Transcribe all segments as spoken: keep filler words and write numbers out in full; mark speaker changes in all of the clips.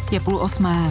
Speaker 1: Je půl osmé.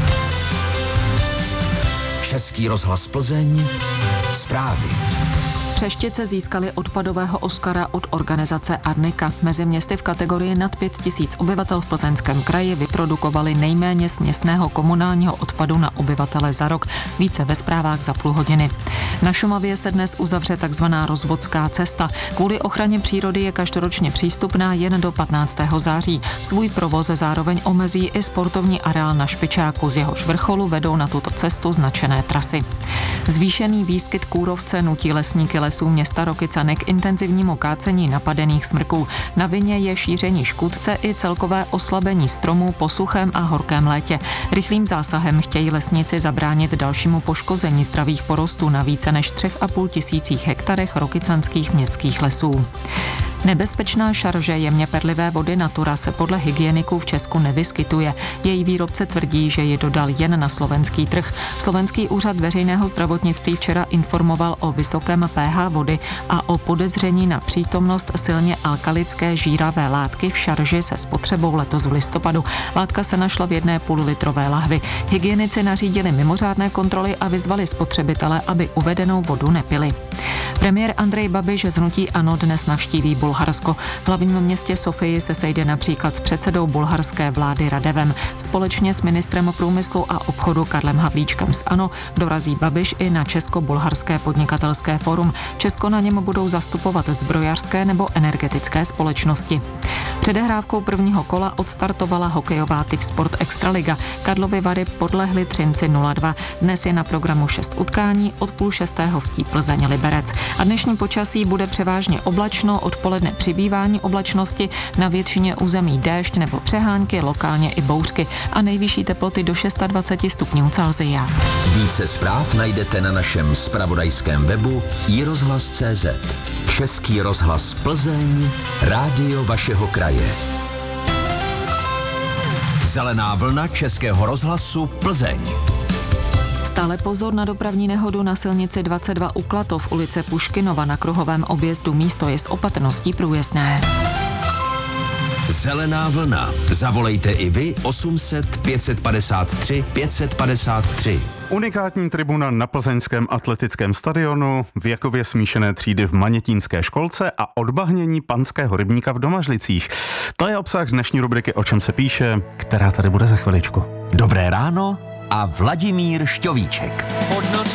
Speaker 2: Český rozhlas Plzeň. Zprávy.
Speaker 1: Třeštice získali odpadového Oscara od organizace Arnika. Mezi městy v kategorii nad pět tisíc obyvatel v Plzeňském kraji vyprodukovali nejméně směsného komunálního odpadu na obyvatele za rok. Více ve zprávách za půl hodiny. Na Šumavě se dnes uzavře takzvaná rozvodská cesta. Kvůli ochraně přírody je každoročně přístupná jen do patnáctého září. Svůj provoz zároveň omezí i sportovní areál na Špičáku, z jehož vrcholu vedou na tuto cestu značené trasy. Zvýšený výskyt kůrovce nutí lesníky lesů města Rokycany k intenzivnímu kácení napadených smrků. Na vině je šíření škůdce i celkové oslabení stromů po suchém a horkém létě. Rychlým zásahem chtějí lesníci zabránit dalšímu poškození zdravých porostů na více než třech a půl tisících hektarech rokycanských městských lesů. Nebezpečná šarže jemně perlivé vody Natura se podle hygieniků v Česku nevyskytuje. Její výrobce tvrdí, že ji dodal jen na slovenský trh. Slovenský úřad veřejného zdravotnictví včera informoval o vysokém pH vody a o podezření na přítomnost silně alkalické žíravé látky v šarži se spotřebou letos v listopadu. Látka se našla v jedné půllitrové lahvi. Hygienici nařídili mimořádné kontroly a vyzvali spotřebitele, aby uvedenou vodu nepili. Premiér Andrej Babiš z hnutí ANO dnes navštíví Bulharsko. V hlavním městě Sofii se sejde například s předsedou bulharské vlády Radevem. Společně s ministrem průmyslu a obchodu Karlem Havlíčkem z ANO dorazí Babiš i na Česko-bulharské podnikatelské fórum. Česko na něm budou zastupovat zbrojařské nebo energetické společnosti. Předehrávkou prvního kola odstartovala hokejová Typ Sport Extraliga. Karlovy Vary podlehly Třinci nula dva. Dnes je na programu šest utkání, od půl šesté hostí Plzeň Liberec. A dnešní počasí bude převážně oblačno, odpoledne přibývání oblačnosti, na většině území déšť nebo přehánky, lokálně i bouřky a nejvyšší teploty do dvacet šest stupňů Celsia.
Speaker 2: Více zpráv najdete na našem zpravodajském webu i rozhlas tečka cé zet. Český rozhlas Plzeň, rádio vašeho kraje. Zelená vlna Českého rozhlasu Plzeň.
Speaker 1: Stále pozor na dopravní nehodu na silnici dvacet dva u Klatov, ulice Puškinova na kruhovém objezdu. Místo je s opatrností průjezdné.
Speaker 2: Zelená vlna. Zavolejte i vy osm set pět set padesát tři pět set padesát tři.
Speaker 3: Unikátní tribuna na plzeňském atletickém stadionu, věkově smíšené třídy v Manětínské školce a odbahnění panského rybníka v Domažlicích. To je obsah dnešní rubriky O čem se píše, která tady bude za chviličku.
Speaker 2: Dobré ráno a Vladimír Šťovíček.